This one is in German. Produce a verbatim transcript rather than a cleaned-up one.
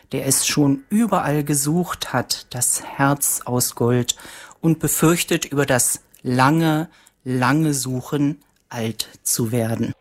der es schon überall gesucht hat, das Herz aus Gold, und befürchtet über das lange, lange Suchen alt zu werden.